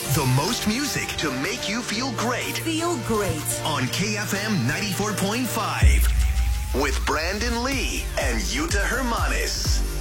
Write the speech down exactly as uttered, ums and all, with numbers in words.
The most music to make you feel great. Feel great. On K F M ninety-four point five. With Brandon Lee and Yuta Hermanis.